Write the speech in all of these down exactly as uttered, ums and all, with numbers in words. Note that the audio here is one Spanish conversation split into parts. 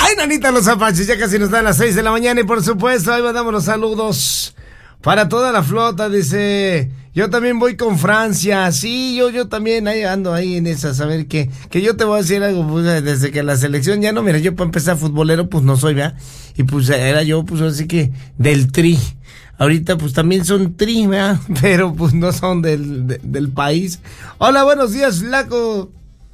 Ay, nanita, los apaches, ya casi nos dan las seis de la mañana y por supuesto, ahí mandamos los saludos para toda la flota. Dice, yo también voy con Francia. Sí, yo yo también ahí ando ahí en esas. A ver, que, que yo te voy a decir algo, pues, desde que la selección ya no, mira, yo para empezar futbolero, pues no soy, ¿verdad? Y pues era yo, pues así que del Tri. Ahorita pues también son Tri, ¿verdad? Pero pues no son del, de, del país. Hola, buenos días, flaco.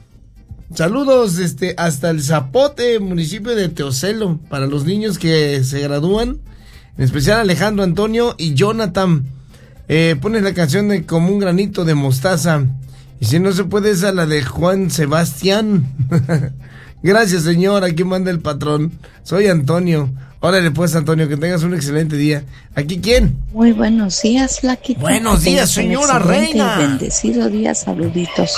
Saludos este hasta el Zapote, municipio de Teocelo, para los niños que se gradúan, en especial Alejandro, Antonio y Jonathan. Eh, pones la canción de Como un granito de mostaza, y si no se puede esa, la de Juan Sebastián. Gracias, señor, aquí manda el patrón. Soy Antonio. Órale pues, Antonio, que tengas un excelente día. ¿Aquí quién? Muy buenos días, flaquito. Buenos días, señora reina. Bendecido día, saluditos.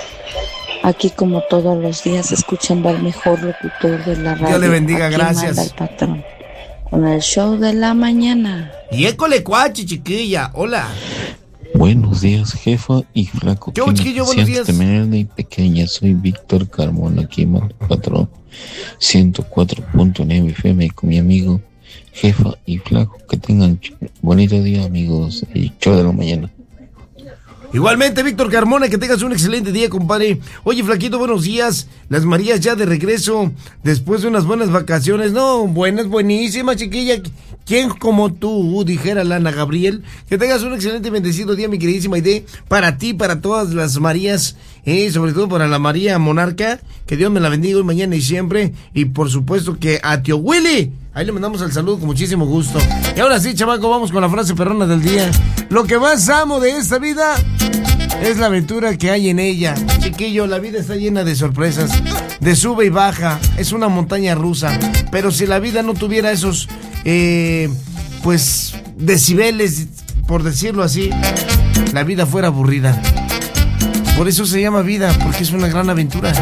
Aquí como todos los días, escuchando al mejor locutor de la radio. Dios le bendiga, aquí gracias. Manda el patrón, con el show de la mañana. Y école cuachi, chiquilla, hola. Buenos días, jefa y flaco. Yo, chiquillo, buenos días. Tremenda y pequeña, soy Víctor Carmona, aquí manda el patrón. ciento cuatro punto nueve F M con mi amigo, jefa y flaco. Que tengan bonito día, amigos. El show de la mañana. Igualmente, Víctor Carmona, que tengas un excelente día, compadre. Oye, flaquito, buenos días. Las Marías ya de regreso, después de unas buenas vacaciones. No, buenas, buenísimas, chiquilla. ¿Quién como tú? Dijera Lana Gabriel. Que tengas un excelente y bendecido día, mi queridísima Aide. Para ti, para todas las Marías, eh, sobre todo para la María Monarca. Que Dios me la bendiga hoy, mañana y siempre. Y por supuesto que a tío Willy, ahí le mandamos el saludo con muchísimo gusto. Y ahora sí, chamaco, vamos con la frase perrona del día. Lo que más amo de esta vida es la aventura que hay en ella. Chiquillo, la vida está llena de sorpresas, de sube y baja, es una montaña rusa. Pero si la vida no tuviera esos, eh, pues, decibeles, por decirlo así, la vida fuera aburrida. Por eso se llama vida, porque es una gran aventura.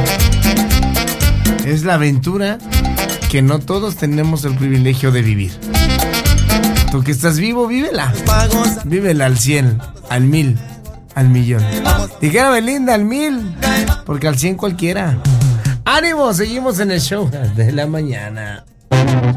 Es la aventura que no todos tenemos el privilegio de vivir. Tú que estás vivo, vívela. Vívela al cien, al mil, al millón. Dijera Belinda, al mil, porque al cien cualquiera. ¡Ánimo! Seguimos en el show de la mañana.